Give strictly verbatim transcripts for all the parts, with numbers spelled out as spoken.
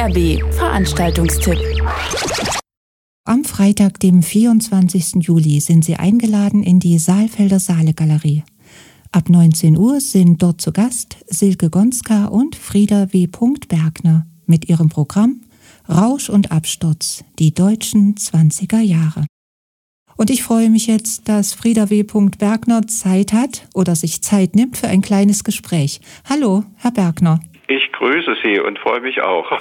R B Veranstaltungstipp. Am Freitag, dem vierundzwanzigsten Juli, sind Sie eingeladen in die Saalfelder Saale-Galerie. Ab neunzehn Uhr sind dort zu Gast Silke Gonska und Frieda W. Bergner mit ihrem Programm Rausch und Absturz, die deutschen zwanziger Jahre. Und ich freue mich jetzt, dass Frieda W. Bergner Zeit hat oder sich Zeit nimmt für ein kleines Gespräch. Hallo, Herr Bergner. Ich grüße Sie und freue mich auch.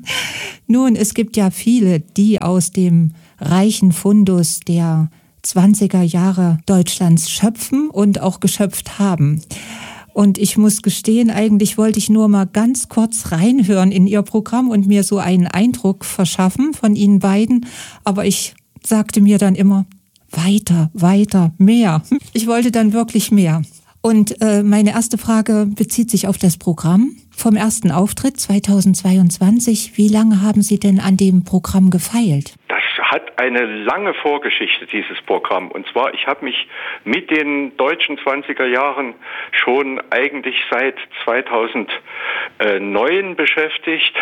Nun, es gibt ja viele, die aus dem reichen Fundus der zwanziger Jahre Deutschlands schöpfen und auch geschöpft haben. Und ich muss gestehen, eigentlich wollte ich nur mal ganz kurz reinhören in Ihr Programm und mir so einen Eindruck verschaffen von Ihnen beiden. Aber ich sagte mir dann immer, weiter, weiter, mehr. Ich wollte dann wirklich mehr. Und äh, meine erste Frage bezieht sich auf das Programm vom ersten Auftritt zweitausendzweiundzwanzig. Wie lange haben Sie denn an dem Programm gefeilt? Das hat eine lange Vorgeschichte, dieses Programm. Und zwar, ich habe mich mit den deutschen zwanziger Jahren schon eigentlich seit zweitausendneun beschäftigt.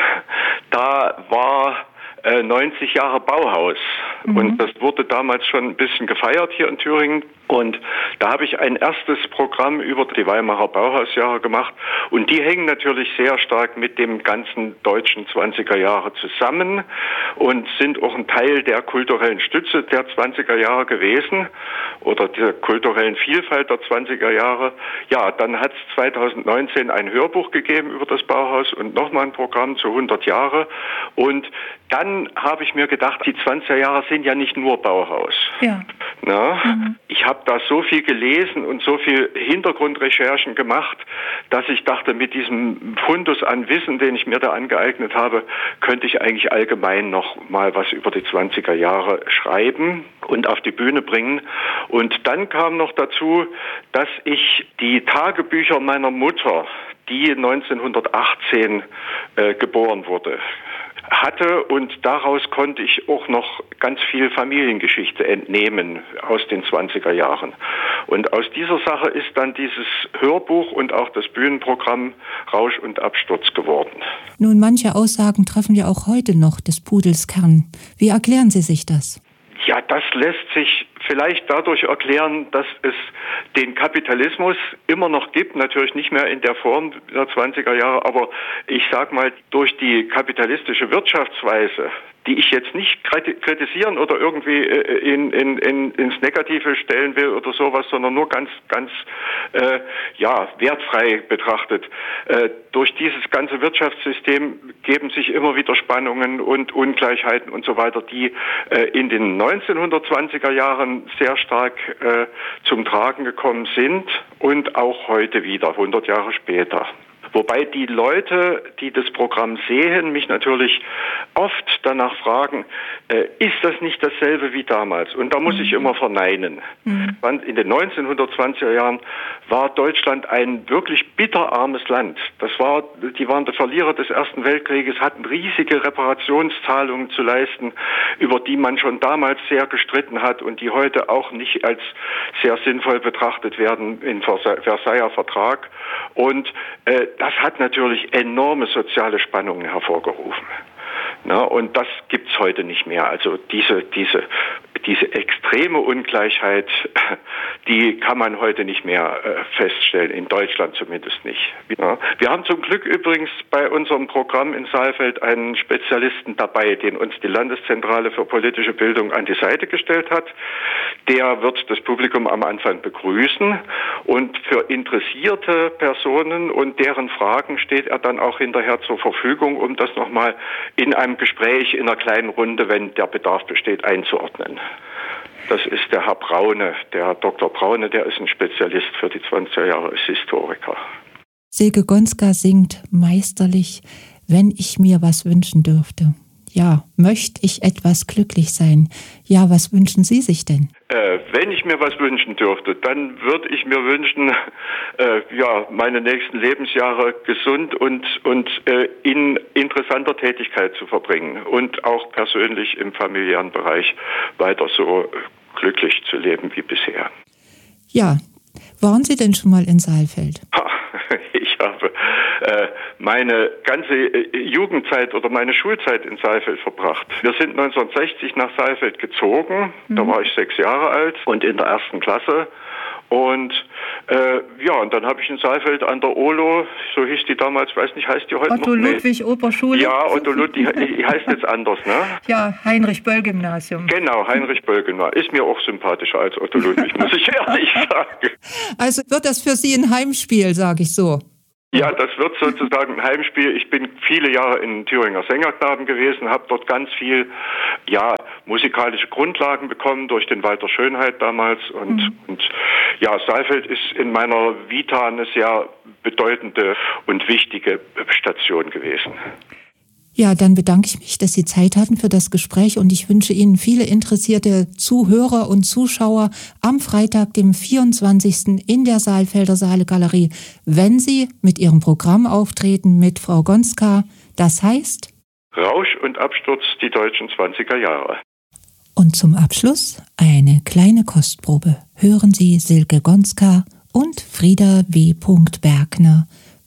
Da war äh, neunzig Jahre Bauhaus. Mhm. Und das wurde damals schon ein bisschen gefeiert hier in Thüringen. Und da habe ich ein erstes Programm über die Weimarer Bauhausjahre gemacht. Und die hängen natürlich sehr stark mit dem ganzen deutschen zwanziger Jahre zusammen und sind auch ein Teil der kulturellen Stütze der zwanziger Jahre gewesen oder der kulturellen Vielfalt der zwanziger Jahre. Ja, dann hat es zweitausendneunzehn ein Hörbuch gegeben über das Bauhaus und nochmal ein Programm zu hundert Jahre. Und dann habe ich mir gedacht, die zwanziger Jahre sind ja nicht nur Bauhaus. Ja. Na, mhm. Ich habe da so viel gelesen und so viel Hintergrundrecherchen gemacht, dass ich dachte, mit diesem Fundus an Wissen, den ich mir da angeeignet habe, könnte ich eigentlich allgemein noch mal was über die zwanziger Jahre schreiben und auf die Bühne bringen. Und dann kam noch dazu, dass ich die Tagebücher meiner Mutter, die neunzehnhundertachtzehn äh, geboren wurde, hatte und daraus konnte ich auch noch ganz viel Familiengeschichte entnehmen aus den zwanziger Jahren. Und aus dieser Sache ist dann dieses Hörbuch und auch das Bühnenprogramm Rausch und Absturz geworden. Nun, manche Aussagen treffen ja auch heute noch des Pudels Kern. Wie erklären Sie sich das? Ja, das lässt sich vielleicht dadurch erklären, dass es den Kapitalismus immer noch gibt, natürlich nicht mehr in der Form der zwanziger Jahre, aber ich sag mal, durch die kapitalistische Wirtschaftsweise, die ich jetzt nicht kritisieren oder irgendwie in, in, in, ins Negative stellen will oder sowas, sondern nur ganz, ganz äh, ja, wertfrei betrachtet. Äh, durch dieses ganze Wirtschaftssystem geben sich immer wieder Spannungen und Ungleichheiten und so weiter, die äh, in den neunzehnhundertzwanziger Jahren sehr stark äh, zum Tragen gekommen sind und auch heute wieder, hundert Jahre später. Wobei die Leute, die das Programm sehen, mich natürlich oft danach fragen, äh, ist das nicht dasselbe wie damals? Und da muss mhm. ich immer verneinen. Mhm. In den neunzehnhundertzwanziger Jahren war Deutschland ein wirklich bitterarmes Land. Das war, die waren die Verlierer des Ersten Weltkrieges, hatten riesige Reparationszahlungen zu leisten, über die man schon damals sehr gestritten hat und die heute auch nicht als sehr sinnvoll betrachtet werden im Versailler Vertrag. Und äh, das hat natürlich enorme soziale Spannungen hervorgerufen. Na, und das gibt's heute nicht mehr. Also diese, diese, diese extreme Ungleichheit, die kann man heute nicht mehr äh, feststellen, in Deutschland zumindest nicht. Ja. Wir haben zum Glück übrigens bei unserem Programm in Saalfeld einen Spezialisten dabei, den uns die Landeszentrale für politische Bildung an die Seite gestellt hat. Der wird das Publikum am Anfang begrüßen und für interessierte Personen und deren Fragen steht er dann auch hinterher zur Verfügung, um das nochmal in einem Gespräch in einer kleinen Runde, wenn der Bedarf besteht, einzuordnen. Das ist der Herr Braune, der Herr Doktor Braune, der ist ein Spezialist für die zwanziger Jahre, ist Historiker. Silke Gonska singt meisterlich, wenn ich mir was wünschen dürfte. Ja, möchte ich etwas glücklich sein? Ja, was wünschen Sie sich denn? Äh, wenn ich mir was wünschen dürfte, dann würde ich mir wünschen, äh, ja, meine nächsten Lebensjahre gesund und, und äh, in interessanter Tätigkeit zu verbringen und auch persönlich im familiären Bereich weiter so glücklich zu leben wie bisher. Ja, waren Sie denn schon mal in Saalfeld? Ich habe äh, meine ganze Jugendzeit oder meine Schulzeit in Saalfeld verbracht. Wir sind neunzehnhundertsechzig nach Saalfeld gezogen, mhm. da war ich sechs Jahre alt und in der ersten Klasse. Und äh, ja, und dann habe ich in Saalfeld an der Olo, so hieß die damals, weiß nicht, heißt die heute Otto noch? Ludwig Oberschule. Ja, Otto Ludwig, die heißt jetzt anders, ne? Ja, Heinrich-Böll-Gymnasium. Genau, Heinrich-Böll-Gymnasium. Ist mir auch sympathischer als Otto Ludwig, muss ich ehrlich sagen. Also wird das für Sie ein Heimspiel, sage ich so? Ja, das wird sozusagen ein Heimspiel. Ich bin viele Jahre in Thüringer Sängerknaben gewesen, habe dort ganz viel, ja, musikalische Grundlagen bekommen durch den Walter Schönheit damals. Und, mhm. und ja, Saalfeld ist in meiner Vita eine sehr bedeutende und wichtige Station gewesen. Ja, dann bedanke ich mich, dass Sie Zeit hatten für das Gespräch und ich wünsche Ihnen viele interessierte Zuhörer und Zuschauer am Freitag, dem vierundzwanzigsten in der Saalfelder Saale-Galerie, wenn Sie mit Ihrem Programm auftreten mit Frau Gonska. Das heißt Rausch und Absturz, die deutschen zwanziger Jahre. Und zum Abschluss eine kleine Kostprobe. Hören Sie Silke Gonska und Frieda W. Bergner